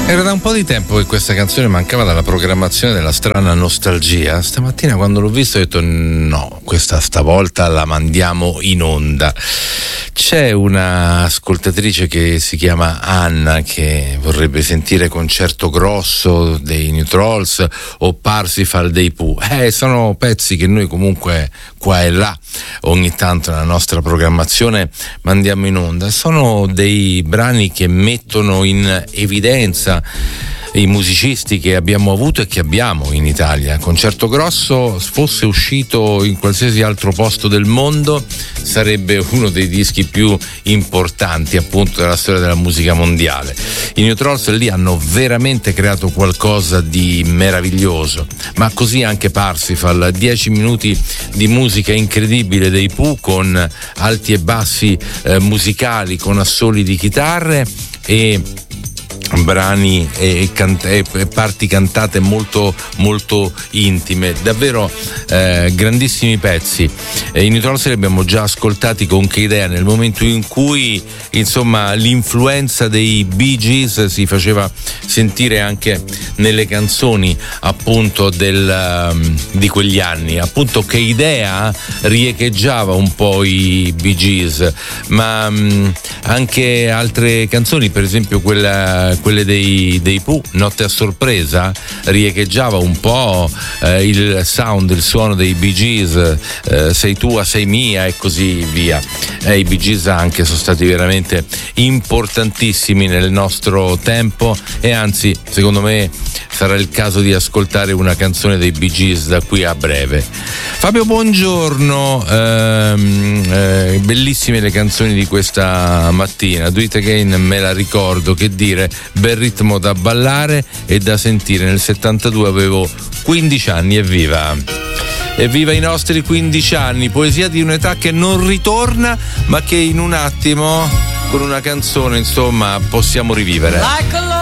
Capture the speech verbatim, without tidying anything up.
Era da un po' di tempo che questa canzone mancava dalla programmazione della Strana Nostalgia. Stamattina quando l'ho visto ho detto no, questa stavolta la mandiamo in onda. C'è una ascoltatrice che si chiama Anna che vorrebbe sentire Concerto Grosso dei New Trolls o Parsifal dei Pooh. Eh, sono pezzi che noi comunque qua e là ogni tanto nella nostra programmazione mandiamo in onda. Sono dei brani che mettono in evidenza i musicisti che abbiamo avuto e che abbiamo in Italia. Concerto Grosso, fosse uscito in qualsiasi altro posto del mondo, sarebbe uno dei dischi più importanti appunto della storia della musica mondiale. I New Trolls lì hanno veramente creato qualcosa di meraviglioso, ma così anche Parsifal, dieci minuti di musica incredibile dei Pooh con alti e bassi eh, musicali, con assoli di chitarre e brani e, cant- e parti cantate molto molto intime, davvero eh, grandissimi pezzi. E i New Trolls li abbiamo già ascoltati con Che Idea nel momento in cui insomma l'influenza dei Bee Gees si faceva sentire anche nelle canzoni appunto del, um, di quegli anni. Appunto Che Idea riecheggiava un po' i Bee Gees, ma um, anche altre canzoni, per esempio quella quelle dei, dei Pooh, Notte a sorpresa, riecheggiava un po' eh, il sound, il suono dei Bee Gees, eh, sei tua, sei mia e così via. Eh, I Bee Gees anche sono stati veramente importantissimi nel nostro tempo e anzi, secondo me, sarà il caso di ascoltare una canzone dei Bee Gees da qui a breve. Fabio, buongiorno, ehm, eh, bellissime le canzoni di questa mattina. Do It Again me la ricordo, che dire, bel ritmo da ballare e da sentire. Nel settantadue avevo quindici anni, evviva! Evviva i nostri quindici anni, poesia di un'età che non ritorna ma che in un attimo con una canzone insomma possiamo rivivere.